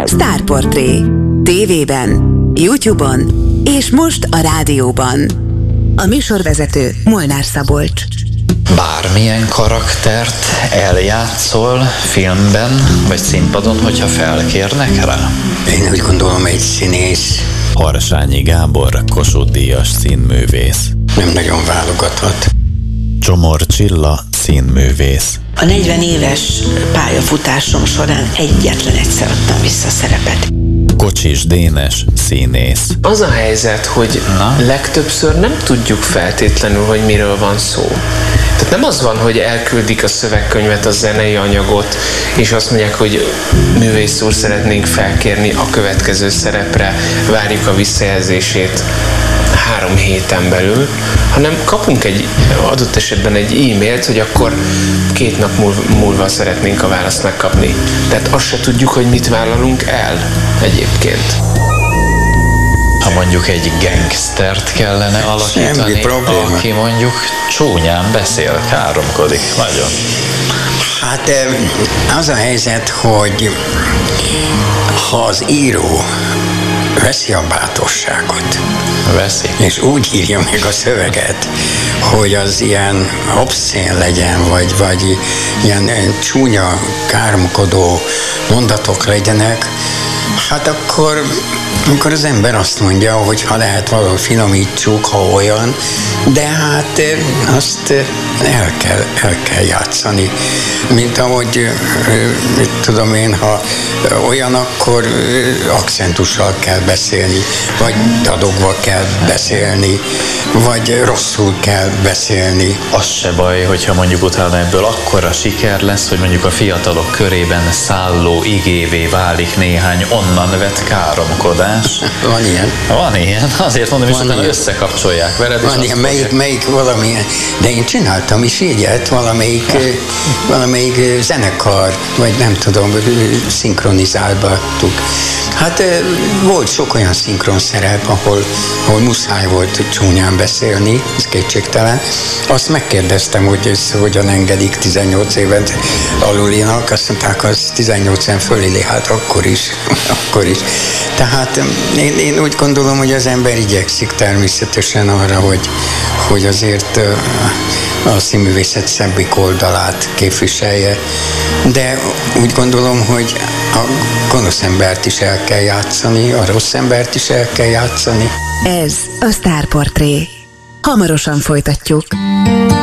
Sztárportré. TV-ben, YouTube-on és most a rádióban. A műsorvezető Molnár Szabolcs. Bármilyen karaktert eljátszol filmben vagy színpadon, hogyha felkérnek rá? Én úgy gondolom, egy színész Harsányi Gábor, Kossuth-díjas színművész. nem nagyon válogathat. Csomor Csilla, színművész. A 40 éves pályafutásom során egyetlen egyszer adtam vissza szerepet. Kocsis Dénes, színész. Az a helyzet, hogy legtöbbször nem tudjuk feltétlenül, hogy miről van szó. Tehát nem az van, hogy elküldik a szövegkönyvet, a zenei anyagot, és azt mondják, hogy művész úr, szeretnénk felkérni a következő szerepre, várjuk a visszajelzését 3 héten belül, hanem kapunk adott esetben egy e-mailt, hogy akkor 2 nap múlva szeretnénk a választ megkapni. Tehát azt se tudjuk, hogy mit vállalunk el egyébként. Ha mondjuk egy gangstert kellene alakítani, aki mondjuk csúnyán beszél, káromkodik nagyon. Hát az a helyzet, hogy ha az író veszi a bátorságot, és úgy írja meg a szöveget, hogy az ilyen obszén legyen, vagy ilyen csúnya, káromkodó mondatok legyenek, hát akkor az ember azt mondja, hogy ha lehet valahogy finomítsuk, ha olyan, de hát azt el kell játszani. Mint ahogy, mit tudom én, ha olyan, akkor akcentussal kell beszélni, vagy dadogva kell beszélni, vagy rosszul kell beszélni. Az se baj, hogyha mondjuk utána ebből akkora siker lesz, hogy mondjuk a fiatalok körében szálló igévé válik néhány onnan vett káromkodás. Van ilyen. Van ilyen, azért mondom, és utána összekapcsolják veled. Van ilyen, melyik valamilyen, de én csináltam is ilyet, valamelyik zenekar, vagy nem tudom, szinkronizáltuk. Hát volt sok olyan szinkronszerep, ahol muszáj volt csúnyán beszélni, ez kétségtelen. Azt megkérdeztem, hogy ez hogyan engedik 18 éven alulinak, azt mondták, az 18 éven fölé, hát akkor is. Tehát én úgy gondolom, hogy az ember igyekszik természetesen arra, hogy azért a színművészet szebbik oldalát képviselje, de úgy gondolom, hogy a gonosz embert is el kell játszani, a rossz embert is el kell játszani. Ez a Sztárportré. Hamarosan folytatjuk.